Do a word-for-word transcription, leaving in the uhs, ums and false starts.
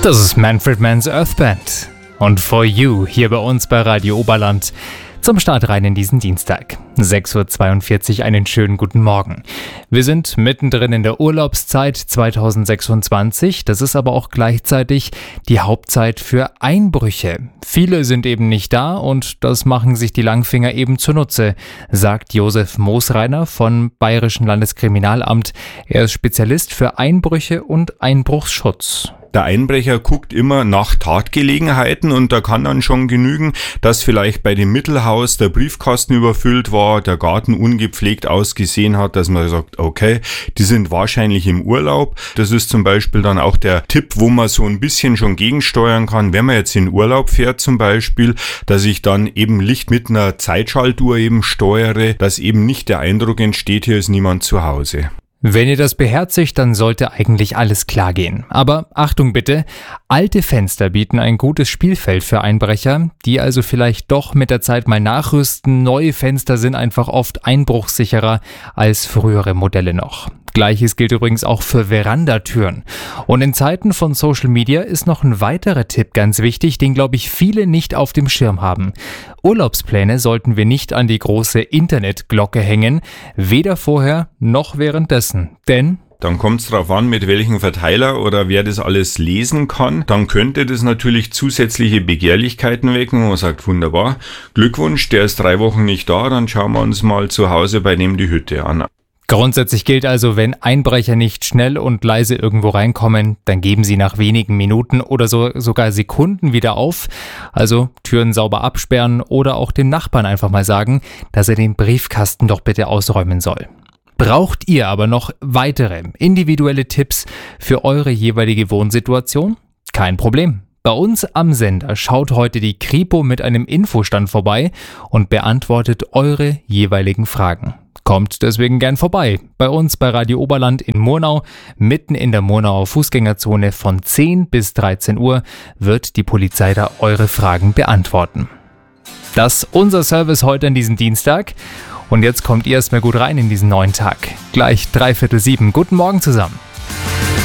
Das ist Manfred Mann's Earth Band und For You hier bei uns bei Radio Oberland zum Start rein in diesen Dienstag. sechs Uhr zweiundvierzig, einen schönen guten Morgen. Wir sind mittendrin in der Urlaubszeit zweitausendsechsundzwanzig, das ist aber auch gleichzeitig die Hauptzeit für Einbrüche. Viele sind eben nicht da und das machen sich die Langfinger eben zunutze, sagt Josef Moosreiner vom Bayerischen Landeskriminalamt. Er ist Spezialist für Einbrüche und Einbruchsschutz. Der Einbrecher guckt immer nach Tatgelegenheiten und da kann dann schon genügen, dass vielleicht bei dem Mittelhaus der Briefkasten überfüllt war, der Garten ungepflegt ausgesehen hat, dass man sagt, okay, die sind wahrscheinlich im Urlaub. Das ist zum Beispiel dann auch der Tipp, wo man so ein bisschen schon gegensteuern kann, wenn man jetzt in Urlaub fährt zum Beispiel, dass ich dann eben Licht mit einer Zeitschaltuhr eben steuere, dass eben nicht der Eindruck entsteht, hier ist niemand zu Hause. Wenn ihr das beherzigt, dann sollte eigentlich alles klar gehen. Aber Achtung bitte, alte Fenster bieten ein gutes Spielfeld für Einbrecher, die also vielleicht doch mit der Zeit mal nachrüsten. Neue Fenster sind einfach oft einbruchssicherer als frühere Modelle noch. Gleiches gilt übrigens auch für Verandatüren. Und in Zeiten von Social Media ist noch ein weiterer Tipp ganz wichtig, den, glaube ich, viele nicht auf dem Schirm haben. Urlaubspläne sollten wir nicht an die große Internetglocke hängen, weder vorher noch währenddessen. Denn dann kommt es darauf an, mit welchem Verteiler oder wer das alles lesen kann. Dann könnte das natürlich zusätzliche Begehrlichkeiten wecken, wo man sagt, wunderbar, Glückwunsch, der ist drei Wochen nicht da, dann schauen wir uns mal zu Hause bei dem die Hütte an. Grundsätzlich gilt also, wenn Einbrecher nicht schnell und leise irgendwo reinkommen, dann geben sie nach wenigen Minuten oder so sogar Sekunden wieder auf. Also Türen sauber absperren oder auch dem Nachbarn einfach mal sagen, dass er den Briefkasten doch bitte ausräumen soll. Braucht ihr aber noch weitere individuelle Tipps für eure jeweilige Wohnsituation? Kein Problem. Bei uns am Sender schaut heute die Kripo mit einem Infostand vorbei und beantwortet eure jeweiligen Fragen. Kommt deswegen gern vorbei. Bei uns bei Radio Oberland in Murnau, mitten in der Murnauer Fußgängerzone von zehn bis dreizehn Uhr wird die Polizei da eure Fragen beantworten. Das ist unser Service heute an diesem Dienstag. Und jetzt kommt ihr erstmal gut rein in diesen neuen Tag. Gleich dreiviertel sieben. Guten Morgen zusammen.